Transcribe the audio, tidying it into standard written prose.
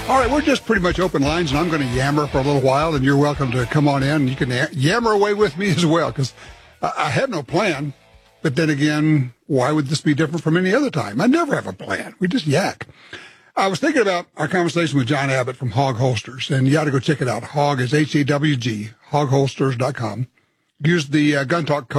All right, we're just pretty much open lines, and I'm going to yammer for a little while, and you're welcome to come on in, and you can yammer away with me as well, because I had no plan. But then again, why would this be different from any other time? I never have a plan. We just yak. I was thinking about our conversation with John Abbott from Hog Holsters, and you ought to go check it out. Hog is Hawg, hogholsters.com. Use the Gun Talk code.